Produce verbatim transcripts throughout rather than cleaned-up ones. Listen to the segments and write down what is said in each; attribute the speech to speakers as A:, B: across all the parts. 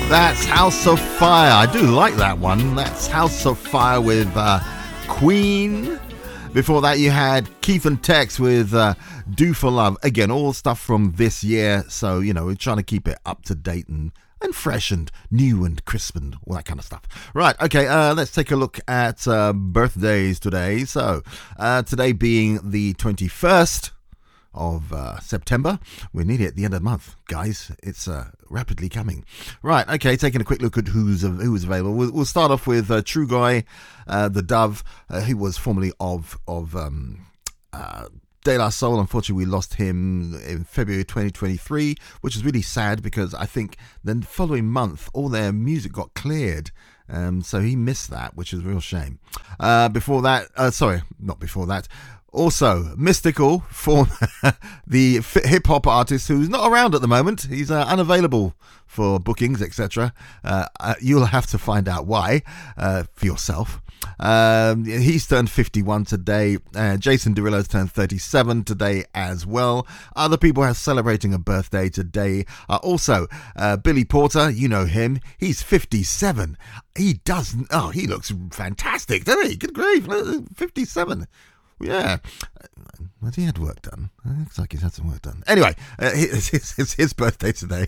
A: That's House of Fire. I do like that one. That's House of Fire with uh, Queen. Before that, you had Keith and Tex with uh, Do For Love. Again, all stuff from this year. So, you know, we're trying to keep it up to date and, and fresh and new and crisp and all that kind of stuff. Right, okay, uh, let's take a look at uh, birthdays today. So, uh, today being the twenty-first of uh, September. We're nearly at the end of the month, guys. It's uh, rapidly coming. Right, okay, taking a quick look at who's uh, who's available. We'll, we'll start off with uh, Trugoy, uh, the Dove, uh, who was formerly of of um, uh, De La Soul. Unfortunately, we lost him in February twenty twenty-three, which is really sad because I think the following month all their music got cleared. Um, so he missed that, which is a real shame. Uh, before that, uh, sorry, not before that. Also, Mystical, for the hip-hop artist who's not around at the moment. He's uh, unavailable for bookings, et cetera. Uh, uh, you'll have to find out why uh, for yourself. Um, he's turned fifty-one today. Uh, Jason Derulo's turned thirty-seven today as well. Other people are celebrating a birthday today. Uh, also, uh, Billy Porter, you know him. He's fifty-seven. He does. Oh, he looks fantastic, doesn't he? Good grief, fifty-seven. Yeah, has he had work done? It looks like he's had some work done. Anyway, uh, it's, it's, it's his birthday today,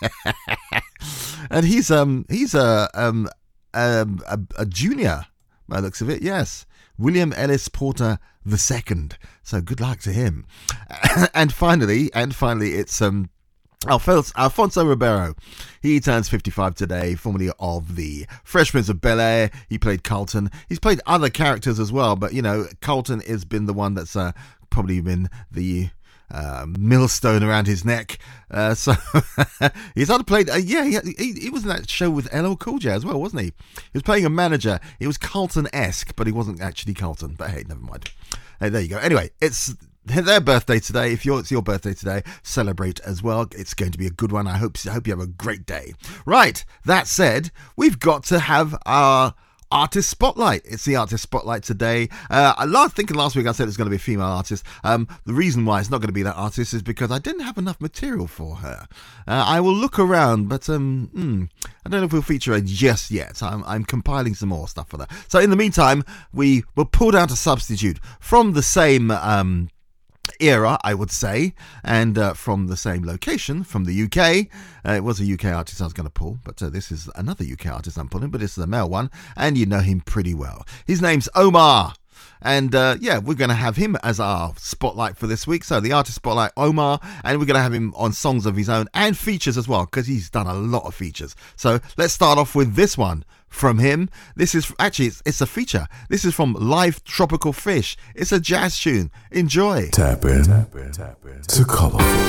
A: and he's um he's a um a, a, a junior by the looks of it. Yes, William Ellis Porter the second. So good luck to him. and finally, and finally, it's um. Alfonso, Alfonso Ribeiro, he turns fifty-five today, formerly of the Fresh Prince of Bel-Air. He played Carlton. He's played other characters as well, but, you know, Carlton has been the one that's uh, probably been the uh, millstone around his neck. Uh, so he's other played, uh, yeah, he, he, he was in that show with L L Cool J as well, wasn't he? He was playing a manager. He was Carlton-esque, but he wasn't actually Carlton. But hey, never mind. Hey, there you go. Anyway, it's their birthday today. If you're, it's your birthday today, celebrate as well. It's going to be a good one. I hope I hope you have a great day. Right, that said, we've got to have our Artist Spotlight. It's the Artist Spotlight today. Uh, I last, thinking last week I said it's going to be a female artist. Um, the reason why it's not going to be that artist is because I didn't have enough material for her. Uh, I will look around, but um, mm, I don't know if we'll feature her just yet. I'm, I'm compiling some more stuff for that. So in the meantime, we will pull out a substitute from the same um, era, I would say, and uh, from the same location, from the U K. Uh, it was a U K artist I was going to pull, but uh, this is another U K artist I'm pulling, but it's a male one, and you know him pretty well. His name's Omar, and uh, yeah, we're going to have him as our spotlight for this week. So the Artist Spotlight, Omar, and we're going to have him on songs of his own and features as well, because he's done a lot of features. So let's start off with this one from him. This is actually it's, it's a feature. This is from Live Tropical Fish. It's a jazz tune. Enjoy.
B: Tap in, tap in, tap in to Colorful.